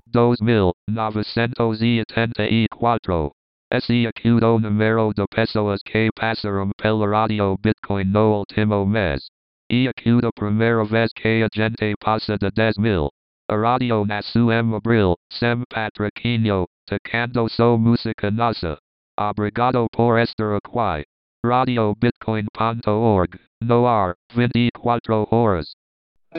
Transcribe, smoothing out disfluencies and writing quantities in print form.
$2,984. Ese acudo número de pessoas que passaram pela radio Bitcoin no último mês. E acuda primeira vez que a gente passa de 10,000. A radio nasceu em abril, sem patrocínio, tocando só música nossa. Obrigado por estar aqui. Radio Bitcoin.org, no ar, 24 horas.